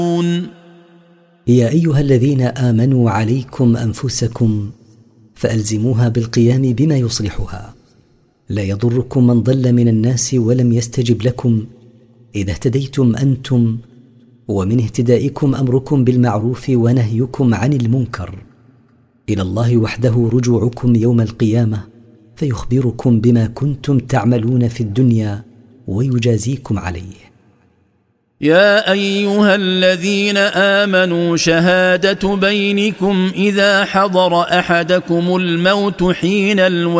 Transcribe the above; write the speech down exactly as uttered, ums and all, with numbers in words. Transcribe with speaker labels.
Speaker 1: يا أيها الذين آمنوا عليكم أنفسكم فألزموها بالقيام بما يصلحها. لا يضركم من ضل من الناس ولم يستجب لكم إذا اهتديتم أنتم، ومن اهتدائكم أمركم بالمعروف ونهيكم عن المنكر. إلى الله وحده رجوعكم يوم القيامة فيخبركم بما كنتم تعملون في الدنيا ويجازيكم عليه.
Speaker 2: يا أيها الذين آمنوا شهادة بينكم إذا حضر أحدكم الموت حين الوفاة